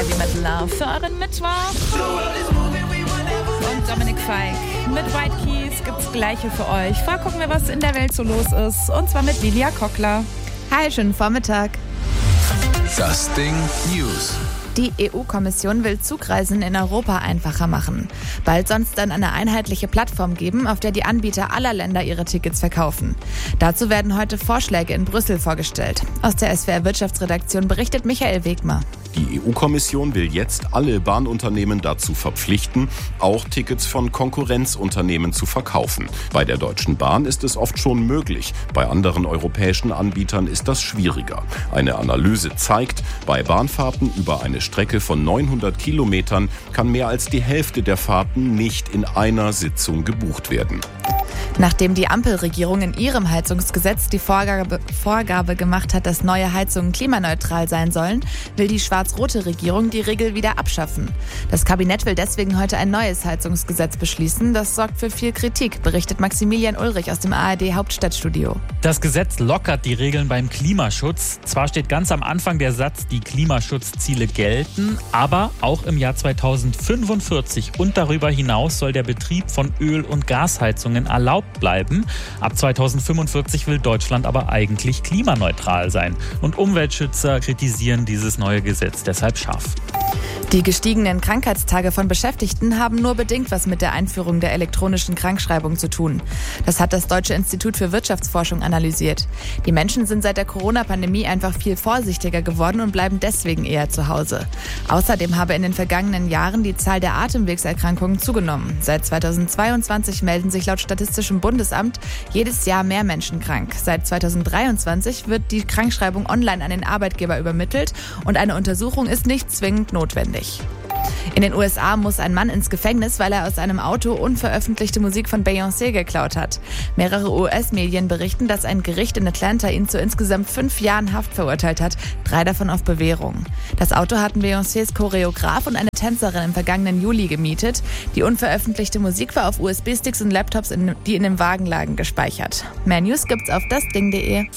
Heavy Metal Love für euren Mittwoch. Und Dominic Fike mit White Keys gibt's Gleiche für euch. Vorher gucken wir, was in der Welt so los ist. Und zwar mit Lilia Kockler. Hi, schönen Vormittag. Das Ding News. Die EU-Kommission will Zugreisen in Europa einfacher machen. Bald soll es dann eine einheitliche Plattform geben, auf der die Anbieter aller Länder ihre Tickets verkaufen. Dazu werden heute Vorschläge in Brüssel vorgestellt. Aus der SWR-Wirtschaftsredaktion berichtet Michael Wegmer. Die EU-Kommission will jetzt alle Bahnunternehmen dazu verpflichten, auch Tickets von Konkurrenzunternehmen zu verkaufen. Bei der Deutschen Bahn ist es oft schon möglich. Bei anderen europäischen Anbietern ist das schwieriger. Eine Analyse zeigt, bei Bahnfahrten über eine Strecke von 900 Kilometern kann mehr als die Hälfte der Fahrten nicht in einer Sitzung gebucht werden. Nachdem die Ampelregierung in ihrem Heizungsgesetz die Vorgabe gemacht hat, dass neue Heizungen klimaneutral sein sollen, will die schwarz-rote Regierung die Regel wieder abschaffen. Das Kabinett will deswegen heute ein neues Heizungsgesetz beschließen. Das sorgt für viel Kritik, berichtet Maximilian Ulrich aus dem ARD Hauptstadtstudio. Das Gesetz lockert die Regeln beim Klimaschutz. Zwar steht ganz am Anfang der Satz, die Klimaschutzziele gelten, aber auch im Jahr 2045 und darüber hinaus soll der Betrieb von Öl- und Gasheizungen erlaubt bleiben. Ab 2045 will Deutschland aber eigentlich klimaneutral sein. Und Umweltschützer kritisieren dieses neue Gesetz deshalb scharf. Die gestiegenen Krankheitstage von Beschäftigten haben nur bedingt was mit der Einführung der elektronischen Krankschreibung zu tun. Das hat das Deutsche Institut für Wirtschaftsforschung analysiert. Die Menschen sind seit der Corona-Pandemie einfach viel vorsichtiger geworden und bleiben deswegen eher zu Hause. Außerdem habe in den vergangenen Jahren die Zahl der Atemwegserkrankungen zugenommen. Seit 2022 melden sich laut Statistischem Bundesamt jedes Jahr mehr Menschen krank. Seit 2023 wird die Krankschreibung online an den Arbeitgeber übermittelt und eine Untersuchung ist nicht zwingend notwendig. In den USA muss ein Mann ins Gefängnis, weil er aus einem Auto unveröffentlichte Musik von Beyoncé geklaut hat. Mehrere US-Medien berichten, dass ein Gericht in Atlanta ihn zu insgesamt 5 Jahren Haft verurteilt hat, 3 davon auf Bewährung. Das Auto hatten Beyoncés Choreograf und eine Tänzerin im vergangenen Juli gemietet. Die unveröffentlichte Musik war auf USB-Sticks und Laptops, die in dem Wagen lagen, gespeichert. Mehr News gibt's auf dasding.de.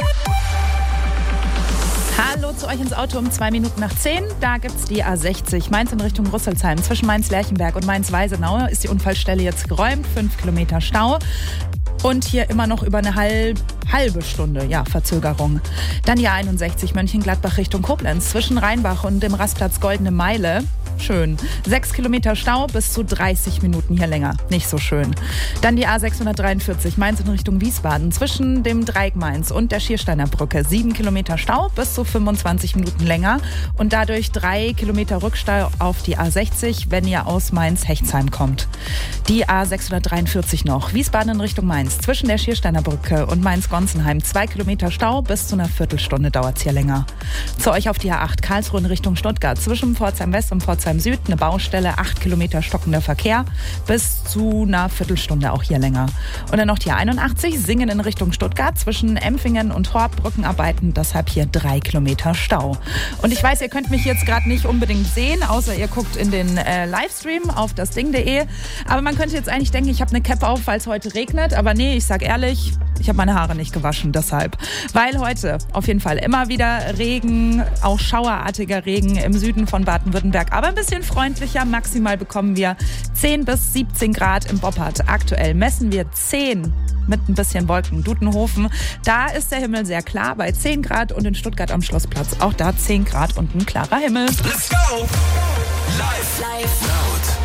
Hallo zu euch ins Auto um 2 Minuten nach 10. Da gibt's die A60 Mainz in Richtung Rüsselsheim. Zwischen Mainz-Lerchenberg und Mainz-Weisenau ist die Unfallstelle jetzt geräumt. 5 Kilometer Stau. Und hier immer noch über eine halbe Stunde, Verzögerung. Dann die A61 Mönchengladbach Richtung Koblenz. Zwischen Rheinbach und dem Rastplatz Goldene Meile. Schön. 6 Kilometer Stau, bis zu 30 Minuten hier länger. Nicht so schön. Dann die A643 Mainz in Richtung Wiesbaden. Zwischen dem Dreieck Mainz und der Schiersteiner Brücke. 7 Kilometer Stau, bis zu 25 Minuten länger. Und dadurch 3 Kilometer Rückstau auf die A60, wenn ihr aus Mainz-Hechtsheim kommt. Die A643 noch. Wiesbaden in Richtung Mainz. Zwischen der Schiersteiner Brücke und Mainz-Gonsenheim. 2 Kilometer Stau, bis zu einer Viertelstunde dauert es hier länger. Zu euch auf die A8 Karlsruhe in Richtung Stuttgart. Zwischen Pforzheim West und Pforzheim Süd eine Baustelle, 8 Kilometer stockender Verkehr, bis zu einer Viertelstunde auch hier länger. Und dann noch die A81 Singen in Richtung Stuttgart, zwischen Empfingen und Horb Brückenarbeiten, deshalb hier 3 Kilometer Stau. Und ich weiß, ihr könnt mich jetzt gerade nicht unbedingt sehen, außer ihr guckt in den Livestream auf dasding.de, aber man könnte jetzt eigentlich denken, ich habe eine Cap auf, weil es heute regnet, aber nee, ich sag ehrlich, ich habe meine Haare nicht gewaschen, deshalb. Weil heute auf jeden Fall immer wieder Regen, auch schauerartiger Regen im Süden von Baden-Württemberg, aber ein bisschen freundlicher. Maximal bekommen wir 10 bis 17 Grad im Boppard. Aktuell messen wir 10 mit ein bisschen Wolken. Dudenhofen, da ist der Himmel sehr klar bei 10 Grad und in Stuttgart am Schlossplatz auch da 10 Grad und ein klarer Himmel. Let's go! Live. Laut.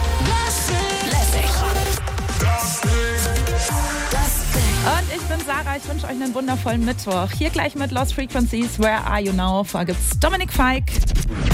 Und ich bin Sarah, ich wünsche euch einen wundervollen Mittwoch. Hier gleich mit Lost Frequencies, Where Are You Now? Vorher gibt's Dominic Fike.